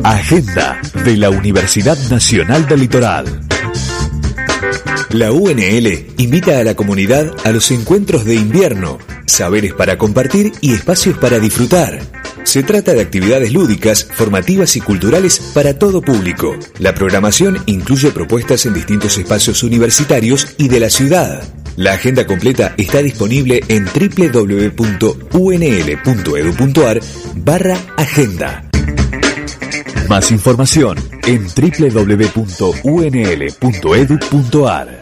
Agenda de la Universidad Nacional del Litoral. La UNL invita a la comunidad a los encuentros de invierno, saberes para compartir y espacios para disfrutar. Se trata de actividades lúdicas, formativas y culturales para todo público. La programación incluye propuestas en distintos espacios universitarios y de la ciudad. La agenda completa está disponible en www.unl.edu.ar/agenda. Más información en www.unl.edu.ar.